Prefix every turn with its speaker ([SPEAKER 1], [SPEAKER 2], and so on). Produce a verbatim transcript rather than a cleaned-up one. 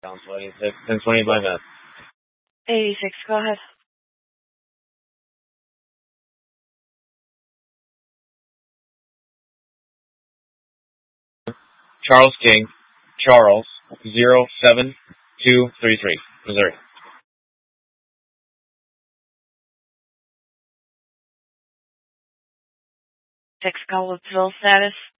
[SPEAKER 1] Council eighty-six, ten twenty by that.
[SPEAKER 2] eighty-six, go ahead.
[SPEAKER 1] Charles King, Charles, zero seven two three three, Missouri.
[SPEAKER 2] Six Collinsville status.